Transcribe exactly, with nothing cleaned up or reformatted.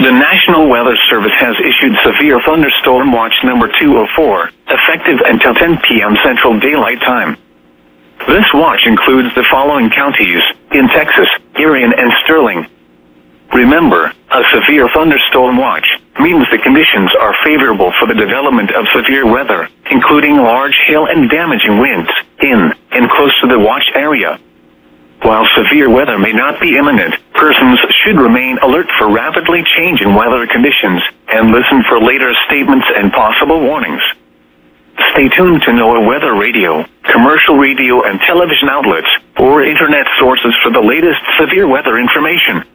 The National Weather Service has issued severe thunderstorm watch number two oh four, effective until ten p.m. Central Daylight Time. This watch includes the following counties in Texas: Erie and Sterling. Remember, a severe thunderstorm watch means the conditions are favorable for the development of severe weather, including large hail and damaging winds, in and close to the watch area. While severe weather may not be imminent, persons should remain alert for rapidly changing weather conditions and listen for later statements and possible warnings. Stay tuned to NOAA Weather Radio, commercial radio and television outlets, or internet sources for the latest severe weather information.